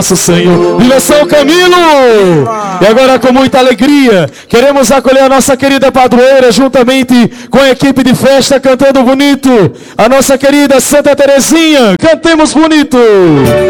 nosso Senhor. Viva São Camilo! E agora, com muita alegria, queremos acolher a nossa querida padroeira, juntamente com a equipe de festa, cantando bonito. A nossa querida Santa Terezinha, cantemos bonito!